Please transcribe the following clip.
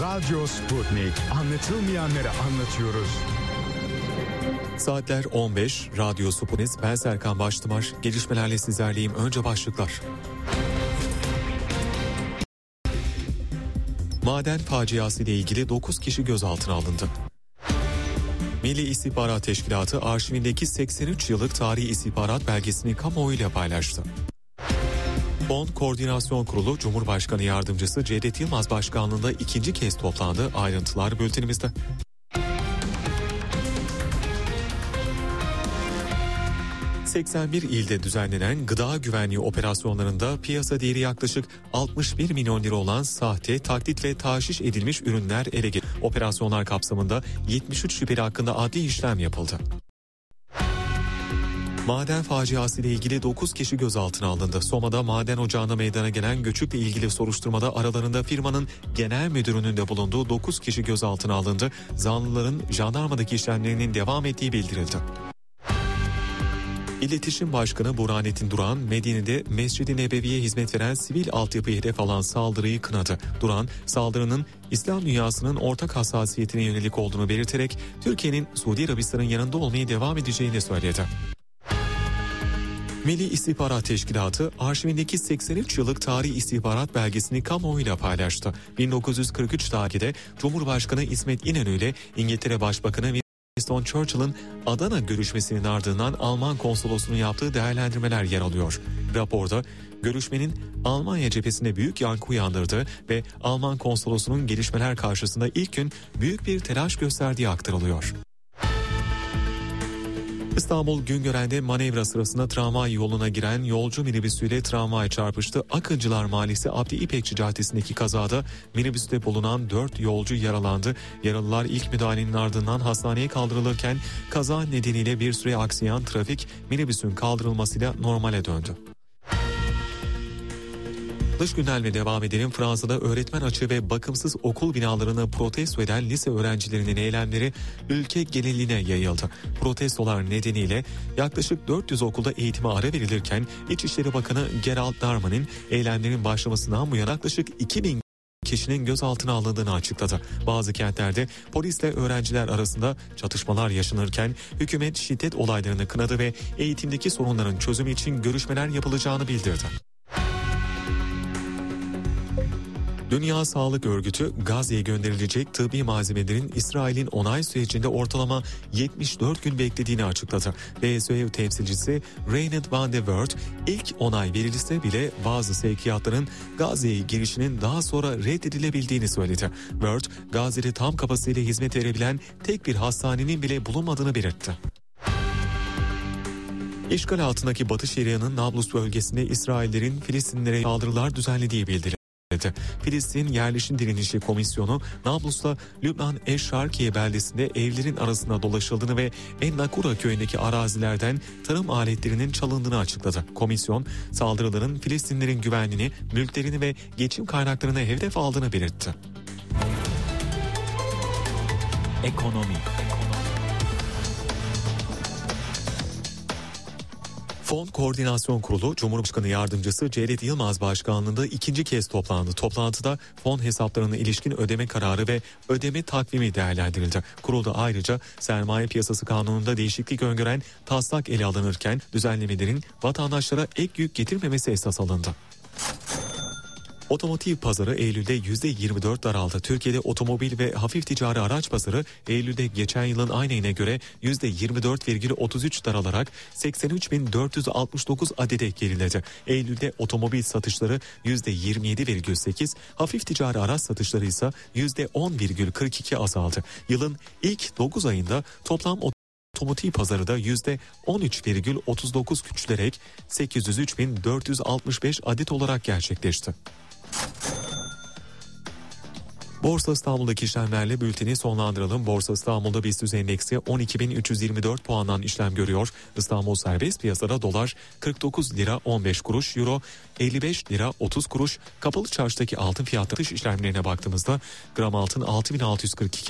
Radyo Sputnik. Anlatılmayanları anlatıyoruz. Saatler 15. Radyo Sputnik. Ben Serkan Baştımar. Gelişmelerle sizlerleyim. Önce başlıklar. Maden faciası ile ilgili 9 kişi gözaltına alındı. Milli İstihbarat Teşkilatı arşivindeki 83 yıllık tarihi istihbarat belgesini kamuoyuyla paylaştı. Fon Koordinasyon Kurulu Cumhurbaşkanı Yardımcısı Cevdet Yılmaz Başkanlığı'nda ikinci kez toplandı. Ayrıntılar bültenimizde. ...81 ilde düzenlenen gıda güvenliği operasyonlarında piyasa değeri yaklaşık 61 milyon lira olan sahte, taklit ve tahşiş edilmiş ürünler ele geçirildi. Operasyonlar kapsamında 73 şüpheli hakkında adli işlem yapıldı. Maden faciası ile ilgili 9 kişi gözaltına alındı. Soma'da maden ocağına meydana gelen göçükle ilgili soruşturmada aralarında firmanın genel müdürünün de bulunduğu 9 kişi gözaltına alındı. Zanlıların jandarmadaki işlemlerinin devam ettiği bildirildi. İletişim Başkanı Burhanettin Duran, Medine'de Mescid-i Nebevi'ye hizmet veren sivil altyapıyı hedef alan saldırıyı kınadı. Duran, saldırının İslam dünyasının ortak hassasiyetine yönelik olduğunu belirterek Türkiye'nin Suudi Arabistan'ın yanında olmaya devam edeceğini söyledi. Milli İstihbarat Teşkilatı arşivindeki 83 yıllık tarihi istihbarat belgesini kamuoyuyla paylaştı. 1943 tarihinde Cumhurbaşkanı İsmet İnönü ile İngiltere Başbakanı Winston Churchill'ın Adana görüşmesinin ardından Alman konsolosunun yaptığı değerlendirmeler yer alıyor. Raporda görüşmenin Almanya cephesinde büyük yankı uyandırdığı ve Alman konsolosunun gelişmeler karşısında ilk gün büyük bir telaş gösterdiği aktarılıyor. İstanbul Güngören'de manevra sırasında tramvay yoluna giren yolcu minibüsüyle tramvay çarpıştı. Akıncılar Mahallesi Abdi İpekçi Caddesi'ndeki kazada minibüste bulunan 4 yolcu yaralandı. Yaralılar ilk müdahalenin ardından hastaneye kaldırılırken kaza nedeniyle bir süre aksayan trafik minibüsün kaldırılmasıyla normale döndü. Dış gündemle devam edelim. Fransa'da öğretmen açığı ve bakımsız okul binalarını protesto eden lise öğrencilerinin eylemleri ülke geneline yayıldı. Protestolar nedeniyle yaklaşık 400 okulda eğitime ara verilirken İçişleri Bakanı Gerald Darmanin eylemlerin başlamasından bu yana yaklaşık 2000 kişinin gözaltına alındığını açıkladı. Bazı kentlerde polisle öğrenciler arasında çatışmalar yaşanırken hükümet şiddet olaylarını kınadı ve eğitimdeki sorunların çözümü için görüşmeler yapılacağını bildirdi. Dünya Sağlık Örgütü Gazze'ye gönderilecek tıbbi malzemelerin İsrail'in onay sürecinde ortalama 74 gün beklediğini açıkladı. WSO temsilcisi Reinhard van der Wert ilk onay verilse bile bazı sevkiyatların Gazze'ye girişinin daha sonra reddedilebildiğini söyledi. Wert, Gazze'de tam kapasiteyle hizmet verebilen tek bir hastanenin bile bulunmadığını belirtti. İşgal altındaki Batı Şeria'nın Nablus bölgesinde İsraillerin Filistinlilere saldırılar düzenlediği bildirildi. Filistin Yerleşim Direnişi Komisyonu Nablus'ta Lübnan Eşşarkiye beldesinde evlerin arasında dolaşıldığını ve En-Nakura köyündeki arazilerden tarım aletlerinin çalındığını açıkladı. Komisyon saldırıların Filistinlilerin güvenliğini, mülklerini ve geçim kaynaklarını hedef aldığını belirtti. Ekonomi. Fon Koordinasyon Kurulu Cumhurbaşkanı Yardımcısı Cevdet Yılmaz Başkanlığı'nda ikinci kez toplandı. Toplantıda fon hesaplarına ilişkin ödeme kararı ve ödeme takvimi değerlendirildi. Kurulda ayrıca Sermaye Piyasası Kanunu'nda değişiklik öngören taslak ele alınırken düzenlemelerin vatandaşlara ek yük getirmemesi esas alındı. Otomotiv pazarı Eylül'de %24 daraldı. Türkiye'de otomobil ve hafif ticari araç pazarı Eylül'de geçen yılın aynı ayına göre %24,33 daralarak 83.469 adede geriledi. Eylül'de otomobil satışları %27,8, hafif ticari araç satışları ise %10,42 azaldı. Yılın ilk 9 ayında toplam otomotiv pazarı da %13,39 küçülerek 803.465 adet olarak gerçekleşti. Borsa İstanbul'daki işlemlerle bülteni sonlandıralım. Borsa İstanbul'da BIST endeksi 12.324 puandan işlem görüyor. İstanbul serbest piyasada dolar 49 lira 15 kuruş, euro 55 lira 30 kuruş. Kapalı çarşıdaki altın fiyatları işlemlerine baktığımızda gram altın 6.642